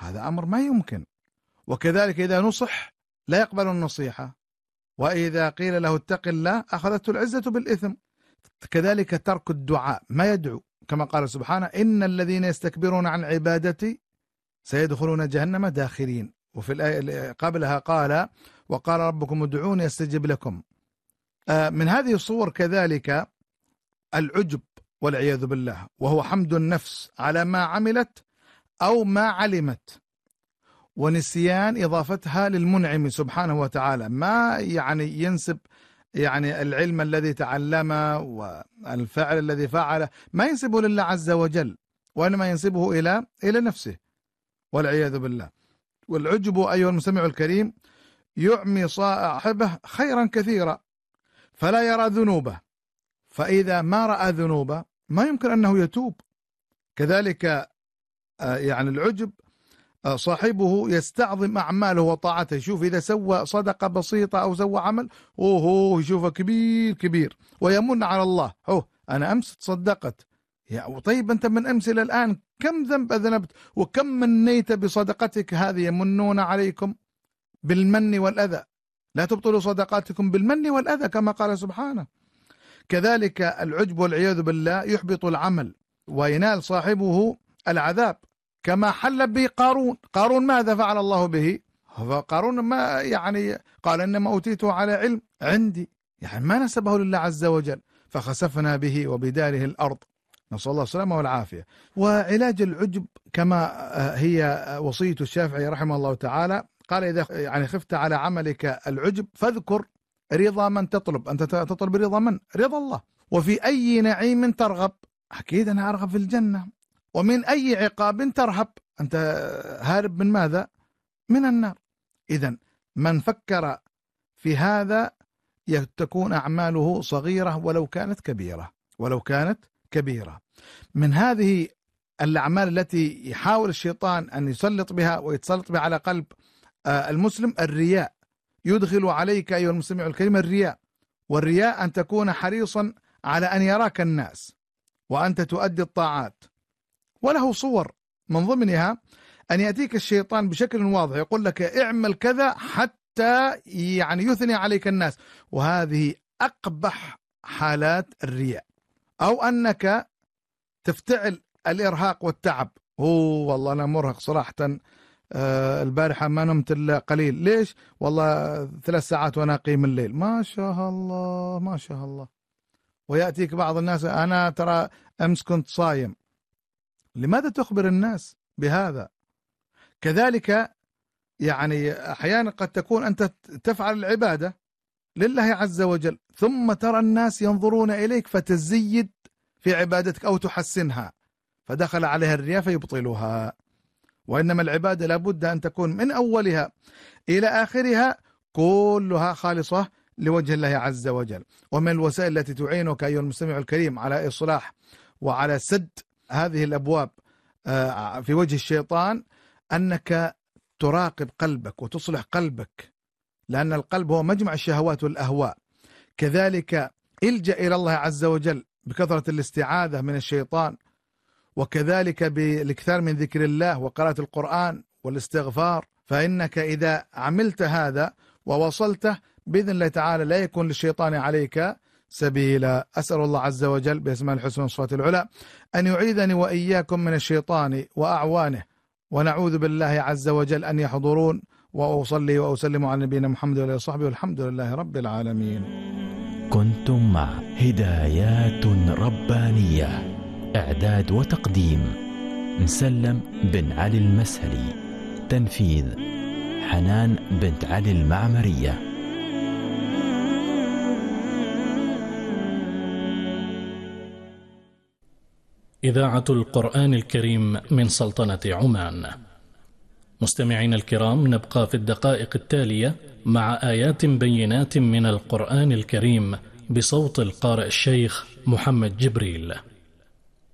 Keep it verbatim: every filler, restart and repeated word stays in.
هذا أمر ما يمكن. وكذلك إذا نصح لا يقبل النصيحة، وإذا قيل له اتق الله أخذته العزة بالإثم. كذلك ترك الدعاء، ما يدعو، كما قال سبحانه إن الذين يستكبرون عن عبادتي سيدخلون جهنم داخرين. وفي الآية قبلها قال وقال ربكم ادعوني استجب لكم. من هذه الصور كذلك العجب والعياذ بالله، وهو حمد النفس على ما عملت أو ما علمت، ونسيان إضافتها للمنعم سبحانه وتعالى. ما يعني ينسب يعني العلم الذي تعلمه والفعل الذي فعله ما ينسبه لله عز وجل، وإنما ينسبه إلى إلى نفسه والعياذ بالله. والعجب أيها المستمع الكريم يعمي صاحبه خيرا كثيرا فلا يرى ذنوبه، فإذا ما رأى ذنوبه ما يمكن أنه يتوب. كذلك يعني العجب صاحبه يستعظم أعماله وطاعته. شوف إذا سوى صدقة بسيطة أو سوى عمل أوه يشوفه كبير كبير ويمن على الله، أوه أنا أمس تصدقت، يا طيب أنت من أمس إلى الآن كم ذنب أذنبت وكم منيت بصدقتك هذه؟ يمنون عليكم بالمن والأذى، لا تبطلوا صدقاتكم بالمن والأذى كما قال سبحانه. كذلك العجب والعياذ بالله يحبط العمل وينال صاحبه العذاب، كما حل به قارون. قارون ماذا فعل الله به؟ قارون ما يعني قال إنما أوتيته على علم عندي، يعني ما نسبه لله عز وجل، فخسفنا به وبداره الأرض، نسأل الله السلامة والعافية. وعلاج العجب كما هي وصية الشافعي رحمه الله تعالى، قال إذا يعني خفت على عملك العجب فاذكر رضا من تطلب. أنت تطلب رضا من؟ رضا الله. وفي أي نعيم ترغب؟ أكيد أنا أرغب في الجنة. ومن أي عقاب ترهب؟ أنت هارب من ماذا؟ من النار. إذن من فكر في هذا تكون أعماله صغيرة ولو كانت كبيرة، ولو كانت كبيرة. من هذه الأعمال التي يحاول الشيطان أن يسلط بها ويتسلط بها على قلب المسلم الرياء. يدخل عليك أيها المستمع الكريم الرياء، والرياء أن تكون حريصا على أن يراك الناس وأنت تؤدي الطاعات. وله صور، من ضمنها أن يأتيك الشيطان بشكل واضح يقول لك اعمل كذا حتى يعني يثني عليك الناس، وهذه أقبح حالات الرياء. أو أنك تفتعل الإرهاق والتعب، هو والله أنا مرهق صراحة، آه البارحة ما نمت إلا قليل، ليش؟ والله ثلاث ساعات وأنا أقيم الليل، ما شاء الله ما شاء الله. ويأتيك بعض الناس أنا ترى أمس كنت صايم. لماذا تخبر الناس بهذا؟ كذلك يعني أحيانا قد تكون أنت تفعل العبادة لله عز وجل ثم ترى الناس ينظرون إليك فتزيد في عبادتك أو تحسنها، فدخل عليها الرياء فيبطلها. وإنما العبادة لابد أن تكون من أولها إلى آخرها كلها خالصة لوجه الله عز وجل. ومن الوسائل التي تعينك أيها المستمع الكريم على إصلاح وعلى سد هذه الأبواب في وجه الشيطان أنك تراقب قلبك وتصلح قلبك، لأن القلب هو مجمع الشهوات والأهواء. كذلك الجأ إلى الله عز وجل بكثرة الاستعاذة من الشيطان، وكذلك بالاكثار من ذكر الله وقراءة القرآن والاستغفار، فإنك إذا عملت هذا ووصلته بإذن الله تعالى لا يكون للشيطان عليك سبيلا. أسأل الله عز وجل بأسماء الحسنى وصفات العلى أن يعيذني وإياكم من الشيطان وأعوانه، ونعوذ بالله عز وجل أن يحضرون. وأصلي وأسلم على نبينا محمد وعلى صحبه والحمد لله رب العالمين. كنتم مع هدايات ربانية، إعداد وتقديم مسلم بن علي المسهلي، تنفيذ حنان بنت علي المعمرية. إذاعة القرآن الكريم من سلطنة عمان. مستمعين الكرام، نبقى في الدقائق التالية مع آيات بينات من القرآن الكريم بصوت القارئ الشيخ محمد جبريل.